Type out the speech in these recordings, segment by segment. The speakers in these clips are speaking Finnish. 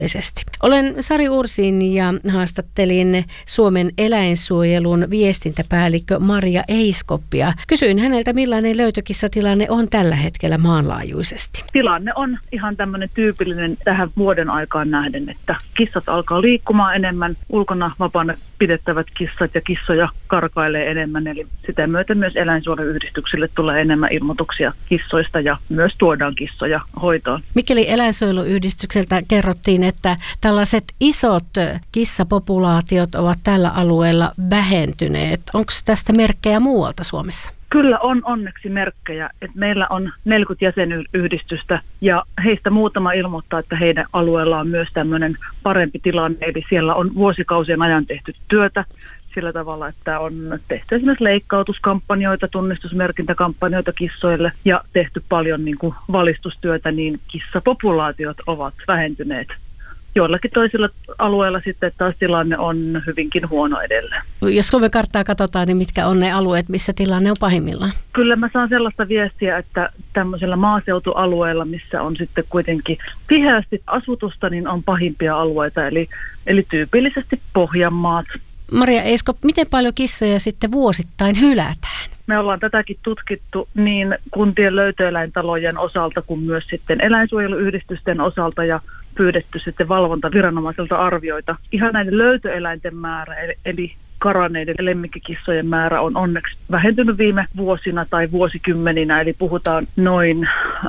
Olen Sari Ursin ja haastattelin Suomen eläinsuojelun viestintäpäällikkö Maria Eiskoppia. Kysyin häneltä, millainen löytökissatilanne on tällä hetkellä maanlaajuisesti. Tilanne on ihan tämmöinen tyypillinen tähän vuoden aikaan nähden, että kissat alkaa liikkumaan enemmän, ulkona vapaana pidettävät kissat ja kissoja karkailee enemmän, eli sitä myötä myös eläinsuojeluyhdistyksille tulee enemmän ilmoituksia kissoista ja myös tuodaan kissoja hoitoon. Mikkelin eläinsuojeluyhdistykseltä kerrottiin, että tällaiset isot kissapopulaatiot ovat tällä alueella vähentyneet. Onko tästä merkkejä muualta Suomessa? Kyllä on onneksi merkkejä, että meillä on 40 jäsenyhdistystä ja heistä muutama ilmoittaa, että heidän alueellaan on myös tämmöinen parempi tilanne. Eli siellä on vuosikausien ajan tehty työtä sillä tavalla, että on tehty esimerkiksi leikkautuskampanjoita, tunnistusmerkintäkampanjoita kissoille ja tehty paljon valistustyötä, niin kissapopulaatiot ovat vähentyneet. Joillakin toisilla alueilla sitten taas tilanne on hyvinkin huono edelleen. Jos Suomen karttaa katsotaan, niin mitkä on ne alueet, missä tilanne on pahimmillaan? Kyllä mä saan sellaista viestiä, että tämmöisellä maaseutualueella, missä on sitten kuitenkin tiheästi asutusta, niin on pahimpia alueita, eli tyypillisesti Pohjanmaat. Maria Eiskop, miten paljon kissoja sitten vuosittain hylätään? Me ollaan tätäkin tutkittu niin kuntien löytöeläintalojen osalta kuin myös sitten eläinsuojeluyhdistysten osalta ja pyydetty sitten valvontaviranomaiselta arvioita. Ihan näiden löytöeläinten määrä, eli karanneiden lemmikkikissojen määrä on onneksi vähentynyt viime vuosina tai vuosikymmeninä, eli puhutaan noin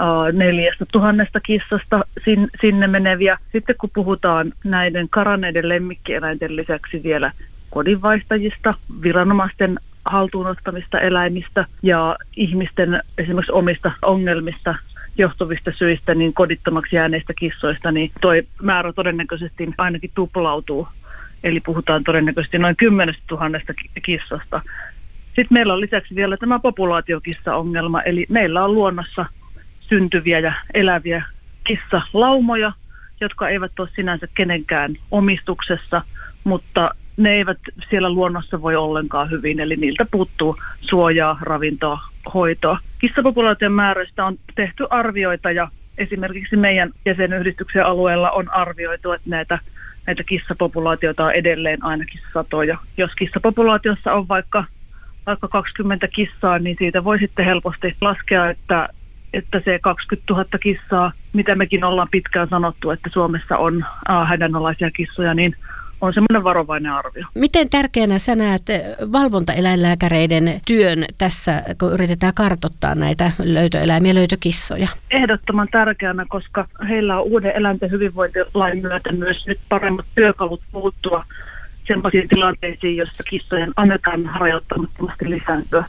4000 kissasta sinne meneviä. Sitten kun puhutaan näiden karanneiden lemmikkieläinten lisäksi vielä kodinvaihtajista, viranomaisten haltuunottamista eläimistä ja ihmisten esimerkiksi omista ongelmista johtuvista syistä niin kodittomaksi jääneistä kissoista, niin tuo määrä todennäköisesti ainakin tuplautuu. Eli puhutaan todennäköisesti noin 10 000 kissasta. Sitten meillä on lisäksi vielä tämä populaatiokissa-ongelma, eli meillä on luonnossa syntyviä ja eläviä kissalaumoja, jotka eivät ole sinänsä kenenkään omistuksessa, mutta ne eivät siellä luonnossa voi ollenkaan hyvin, eli niiltä puuttuu suojaa, ravintoa, hoitoa. Kissapopulaation määrästä on tehty arvioita ja esimerkiksi meidän jäsenyhdistyksen alueella on arvioitu, että näitä kissapopulaatioita on edelleen ainakin satoja. Jos kissapopulaatiossa on vaikka 20 kissaa, niin siitä voi sitten helposti laskea, että se 20 000 kissaa, mitä mekin ollaan pitkään sanottu, että Suomessa on hädänalaisia kissoja, niin on semmoinen varovainen arvio. Miten tärkeänä sä näet valvontaeläinlääkäreiden työn tässä, kun yritetään kartoittaa näitä löytöeläimiä, löytökissoja? Ehdottoman tärkeänä, koska heillä on uuden eläinten hyvinvointilain myötä myös nyt paremmat työkalut puuttua sellaisiin tilanteisiin, joissa kissojen annetaan rajoittamattomasti lisääntyä.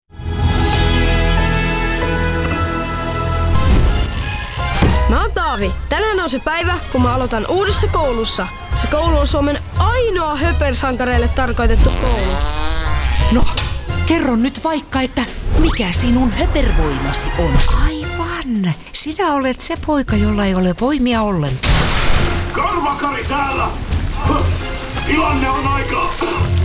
Mä oon Taavi. Tänään on se päivä, kun mä aloitan uudessa koulussa. Se koulu on Suomen ainoa höpersankareille tarkoitettu koulu. No, kerro nyt vaikka, että mikä sinun höpervoimasi on? Aivan. Sinä olet se poika, jolla ei ole voimia ollenkaan. Karvakari täällä! Tilanne on aika...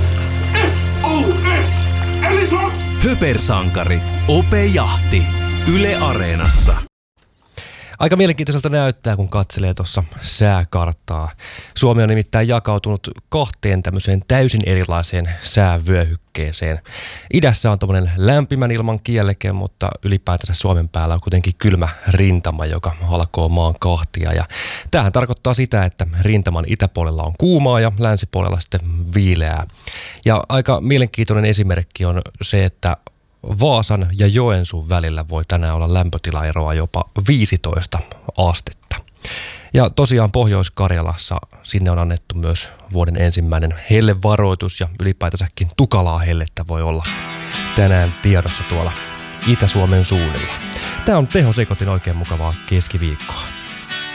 SOS! Eli SOS! Höpersankari. Ope Jahti. Yle Areenassa. Aika mielenkiintoiselta näyttää, kun katselee tuossa sääkarttaa. Suomi on nimittäin jakautunut kahteen tämmöiseen täysin erilaiseen säävyöhykkeeseen. Idässä on tommoinen lämpimän ilman kieleke, mutta ylipäätänsä Suomen päällä on kuitenkin kylmä rintama, joka halkoo maan kahtia. Ja tämähän tarkoittaa sitä, että rintaman itäpuolella on kuumaa ja länsipuolella sitten viileää. Ja aika mielenkiintoinen esimerkki on se, että Vaasan ja Joensuun välillä voi tänään olla lämpötilaeroa jopa 15 astetta. Ja tosiaan Pohjois-Karjalassa sinne on annettu myös vuoden ensimmäinen hellevaroitus ja ylipäätänsäkin tukalaa hellettä voi olla tänään tiedossa tuolla Itä-Suomen suunnilla. Tämä on Teho Sekotin oikein mukavaa keskiviikkoa.